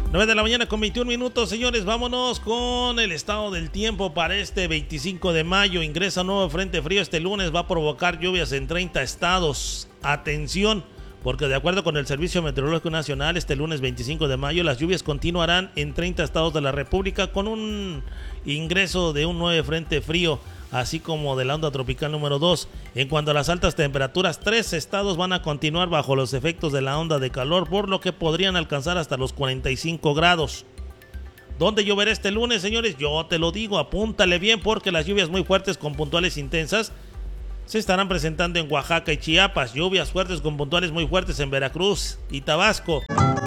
9 de la mañana con 21 minutos, señores, vámonos con el estado del tiempo para este 25 de mayo. Ingresa un nuevo frente frío este lunes, va a provocar lluvias en 30 estados. Atención, porque de acuerdo con el Servicio Meteorológico Nacional, este lunes 25 de mayo las lluvias continuarán en 30 estados de la República con un ingreso de un nuevo frente frío, así como de la onda tropical número 2. En cuanto a las altas temperaturas, 3 estados van a continuar bajo los efectos de la onda de calor, por lo que podrían alcanzar hasta los 45 grados. ¿Dónde lloverá este lunes, señores? Yo te lo digo, apúntale bien, porque las lluvias muy fuertes con puntuales intensas se estarán presentando en Oaxaca y Chiapas. Lluvias fuertes con puntuales muy fuertes en Veracruz y Tabasco.